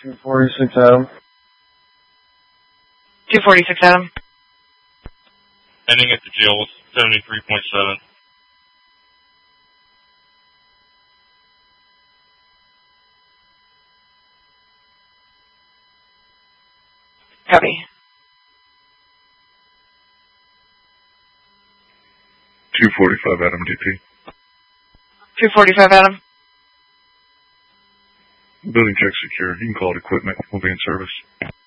246 Adam. 246 Adam. Ending at the jail was 73.7. Copy. 245 Adam DP. 245 Adam. Building check secure. You can call it equipment. We'll be in service.